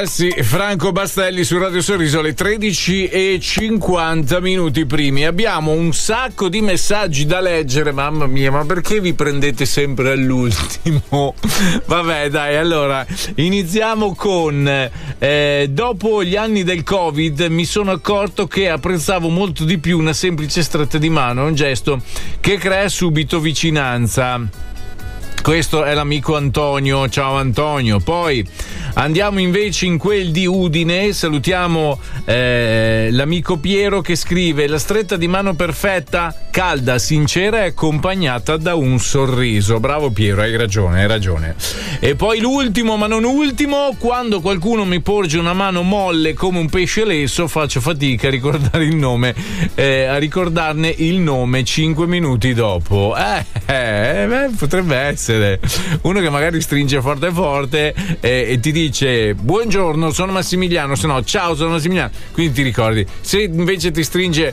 Bassi, Franco Bastelli su Radio Sorriso, alle 13:50 primi. Abbiamo un sacco di messaggi da leggere, mamma mia, ma perché vi prendete sempre all'ultimo? Vabbè, dai, allora iniziamo con dopo gli anni del Covid mi sono accorto che apprezzavo molto di più una semplice stretta di mano, un gesto che crea subito vicinanza. Questo è l'amico Antonio, ciao Antonio. Poi andiamo invece in quel di Udine, salutiamo l'amico Piero che scrive: la stretta di mano perfetta, calda, sincera e accompagnata da un sorriso. Bravo Piero, hai ragione. E poi l'ultimo ma non ultimo, quando qualcuno mi porge una mano molle come un pesce lesso faccio fatica a ricordare il nome, a ricordarne il nome 5 minuti dopo. Potrebbe essere uno che magari stringe forte e ti dice buongiorno, sono Massimiliano, se no ciao, sono Massimiliano, quindi ti ricordi. Se invece ti stringe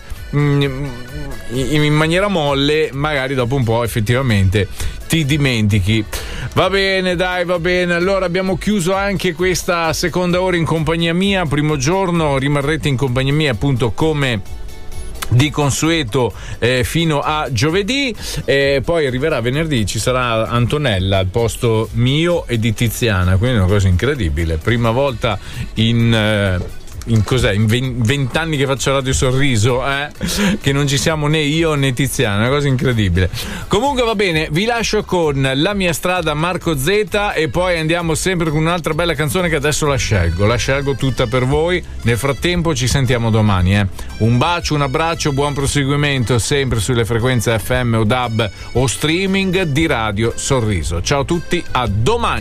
in maniera molle, magari dopo un po' effettivamente ti dimentichi. Va bene, dai, va bene. Allora abbiamo chiuso anche questa seconda ora in compagnia mia. Primo giorno rimarrete in compagnia mia appunto come di consueto fino a giovedì, poi arriverà venerdì, ci sarà Antonella al posto mio e di Tiziana, quindi è una cosa incredibile, prima volta in 20 anni che faccio Radio Sorriso, che non ci siamo né io né Tiziana, una cosa incredibile. Comunque va bene, vi lascio con La mia strada, Marco Zeta, e poi andiamo sempre con un'altra bella canzone che adesso la scelgo tutta per voi. Nel frattempo ci sentiamo domani, un bacio, un abbraccio, buon proseguimento sempre sulle frequenze FM o DAB o streaming di Radio Sorriso. Ciao a tutti, a domani.